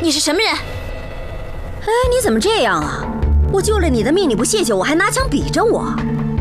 你是什么人？ 哎，你怎么这样啊？我救了你的命，你不谢谢我，还拿枪比着我。